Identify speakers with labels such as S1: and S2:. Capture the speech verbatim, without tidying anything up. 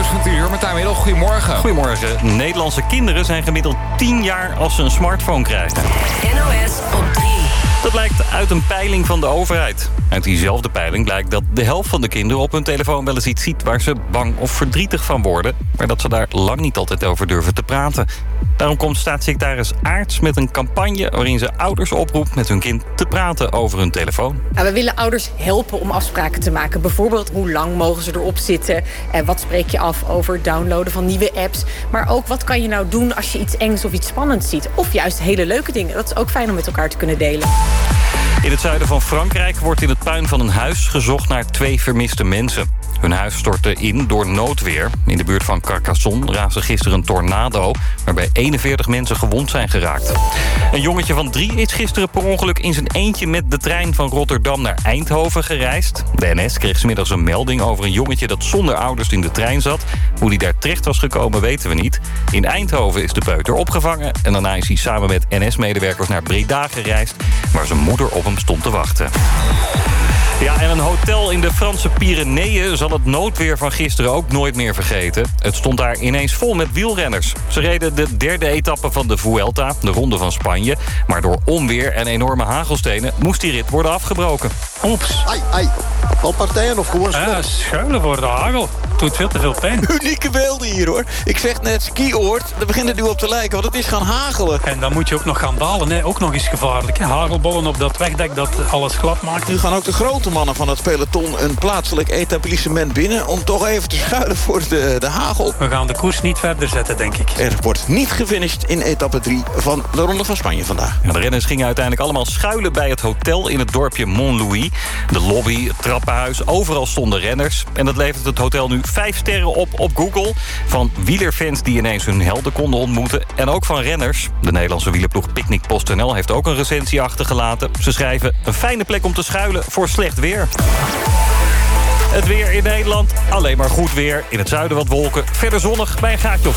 S1: van tien uur met Middel. Goedemorgen.
S2: Goedemorgen. Nederlandse kinderen zijn gemiddeld tien jaar als ze een smartphone krijgen.
S3: N O S op drie.
S2: Dat blijkt uit een peiling van de overheid. Uit diezelfde peiling blijkt dat de helft van de kinderen op hun telefoon wel eens iets ziet waar ze bang of verdrietig van worden, maar dat ze daar lang niet altijd over durven te praten. Daarom komt staatssecretaris Aarts met een campagne waarin ze ouders oproept met hun kind te praten over hun telefoon.
S4: Nou, we willen ouders helpen om afspraken te maken. Bijvoorbeeld hoe lang mogen ze erop zitten? En wat spreek je af over het downloaden van nieuwe apps? Maar ook wat kan je nou doen als je iets engs of iets spannends ziet? Of juist hele leuke dingen. Dat is ook fijn om met elkaar te kunnen delen.
S2: In het zuiden van Frankrijk wordt in het puin van een huis gezocht naar twee vermiste mensen. Hun huis stortte in door noodweer. In de buurt van Carcassonne raasde gisteren een tornado, waarbij eenenveertig mensen gewond zijn geraakt. Een jongetje van drie is gisteren per ongeluk in zijn eentje met de trein van Rotterdam naar Eindhoven gereisd. De N S kreeg 's middags een melding over een jongetje dat zonder ouders in de trein zat. Hoe die daar terecht was gekomen weten we niet. In Eindhoven is de peuter opgevangen en daarna is hij samen met N S-medewerkers naar Breda gereisd, waar zijn moeder op hem stond te wachten. Ja, en een hotel in de Franse Pyreneeën zal het noodweer van gisteren ook nooit meer vergeten. Het stond daar ineens vol met wielrenners. Ze reden de derde etappe van de Vuelta, de Ronde van Spanje. Maar door onweer en enorme hagelstenen moest die rit worden afgebroken.
S5: Oeps. Ai, ai. Valpartijen of gewoon
S6: Ja, schuilen voor de hagel. Doet veel te veel pijn.
S7: Unieke beelden hier, hoor. Ik zeg net skioord, daar begint het nu op te lijken, want het is gaan hagelen.
S6: En dan moet je ook nog gaan dalen, hè. Ook nog eens gevaarlijk. Hè. Hagelbollen op dat wegdek dat alles glad maakt.
S7: Nu gaan ook de grote mannen van het peloton een plaatselijk etablissement binnen om toch even te schuilen voor de, de hagel.
S6: We gaan de koers niet verder zetten, denk ik.
S7: Er wordt niet gefinished in etappe drie van de Ronde van Spanje vandaag.
S2: Ja, de renners gingen uiteindelijk allemaal schuilen bij het hotel in het dorpje Montlouis. De lobby, het trappenhuis, overal stonden renners. En dat levert het hotel nu vijf sterren op op Google. Van wielerfans die ineens hun helden konden ontmoeten. En ook van renners. De Nederlandse wielerploeg Picnic PostNL heeft ook een recensie achtergelaten. Ze schrijven: een fijne plek om te schuilen voor slecht weer. Het weer in Nederland, alleen maar goed weer. In het zuiden wat wolken, verder zonnig bij een graadje of